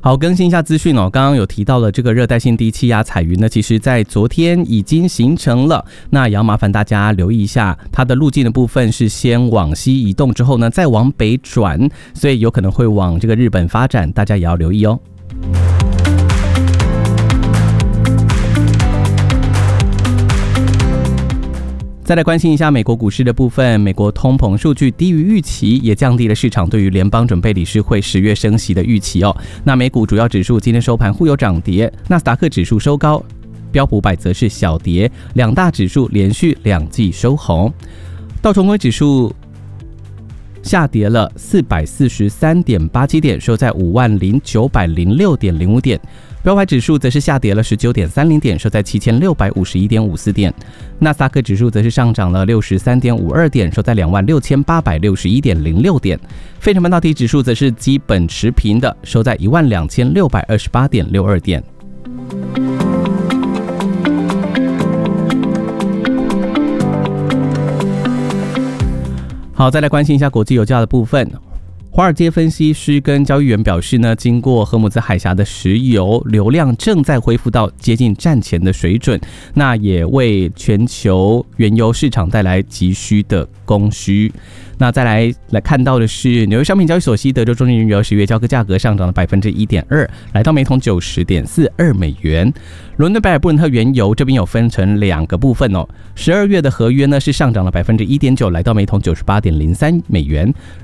好，更新一下资讯哦。刚刚有提到了这个热带性低气压彩云呢，其实在昨天已经形成了。那也要麻烦大家留意一下，它的路径的部分是先往西移动之后呢，再往北转，所以有可能会往这个日本发展，大家也要留意哦。再来关心一下美国股市的部分，美国通膨数据低于预期，也降低了市场对于联邦准备理事会10月升息的预期哦。那美股主要指数今天收盘互有涨跌，纳斯达克指数收高，标普500则是小跌，两大指数连续2季收红。道琼斯指数下跌了443.87点，收在50906.05点。标普指数则是下跌了19.30点，收在7651.54点。纳斯达克指数则是上涨了63.52点，收在26861.06点。费城半导体指数则是基本持平的，收在12628.62点。好，再来关心一下国际油价的部分。华尔街分析师跟交易员表示呢，经过荷姆兹海峡的石油流量正在恢复到接近战前的水准，那也为全球原油市场带来急需的供需。那再来看到的是纽约商品交易所西德州中级原油10月交割价格上涨了 1.2%， 来到每桶90.42美元。伦敦白尔布伦特原油这边有分成2个部分哦，12月的合约呢是上涨了 1.9%， 来到每桶98.03美元。